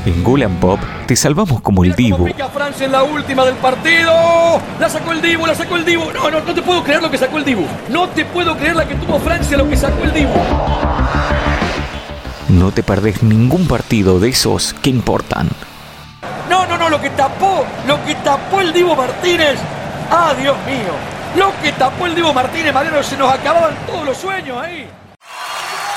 En Goal and Pop te salvamos como el Dibu. Pica Francia en la última del partido. La sacó el Dibu, la sacó el Dibu. No te puedo creer lo que sacó el Dibu. No te puedo creer la que tuvo Francia, lo que sacó el Dibu. No te perdés ningún partido de esos que importan. No, lo que tapó el Dibu Martínez. Ah, Dios mío. Lo que tapó el Dibu Martínez, Mariano, se nos acababan todos los sueños ahí.